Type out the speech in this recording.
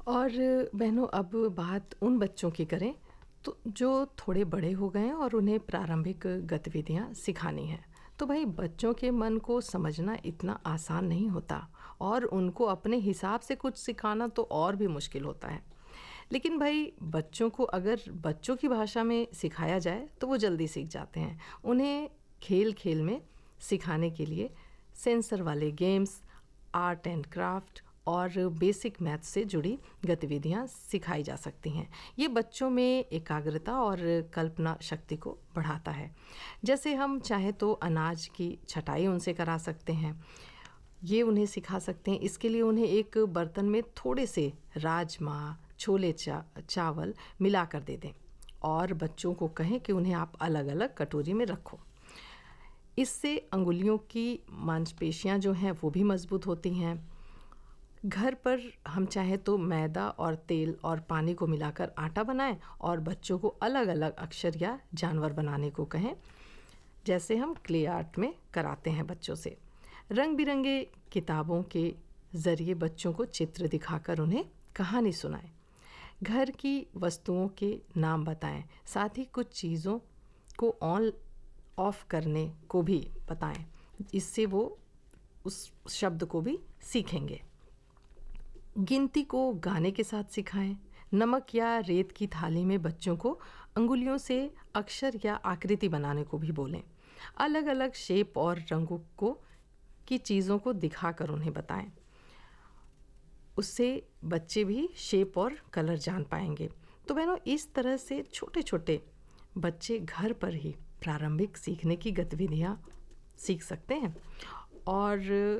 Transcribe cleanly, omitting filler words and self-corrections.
और बहनों, अब बात उन बच्चों की करें तो जो थोड़े बड़े हो गए हैं और उन्हें प्रारंभिक गतिविधियां सिखानी हैं। तो भाई, बच्चों के मन को समझना इतना आसान नहीं होता और उनको अपने हिसाब से कुछ सिखाना तो और भी मुश्किल होता है। लेकिन भाई, बच्चों को अगर बच्चों की भाषा में सिखाया जाए तो वो जल्दी सीख जाते हैं। उन्हें खेल खेल में सिखाने के लिए सेंसर वाले गेम्स, आर्ट एंड क्राफ्ट और बेसिक मैथ से जुड़ी गतिविधियां सिखाई जा सकती हैं। ये बच्चों में एकाग्रता और कल्पना शक्ति को बढ़ाता है। जैसे हम चाहे तो अनाज की छटाई उनसे करा सकते हैं, ये उन्हें सिखा सकते हैं। इसके लिए उन्हें एक बर्तन में थोड़े से राजमा, छोले चावल मिला कर दे दें और बच्चों को कहें कि उन्हें आप अलग अलग कटोरी में रखो। इससे अंगुलियों की मांसपेशियां जो हैं वो भी मजबूत होती हैं। घर पर हम चाहे तो मैदा और तेल और पानी को मिलाकर आटा बनाएं और बच्चों को अलग अलग अक्षर या जानवर बनाने को कहें, जैसे हम क्ले आर्ट में कराते हैं बच्चों से। रंग बिरंगे किताबों के ज़रिए बच्चों को चित्र दिखाकर उन्हें कहानी सुनाएं। घर की वस्तुओं के नाम बताएं, साथ ही कुछ चीज़ों को ऑन ऑफ करने को भी बताएं। इससे वो उस शब्द को भी सीखेंगे। गिनती को गाने के साथ सिखाएं। नमक या रेत की थाली में बच्चों को अंगुलियों से अक्षर या आकृति बनाने को भी बोलें। अलग अलग शेप और रंगों को की चीज़ों को दिखाकर उन्हें बताएं। उससे बच्चे भी शेप और कलर जान पाएंगे। तो बहनों, इस तरह से छोटे छोटे बच्चे घर पर ही प्रारंभिक सीखने की गतिविधियां सीख सकते हैं और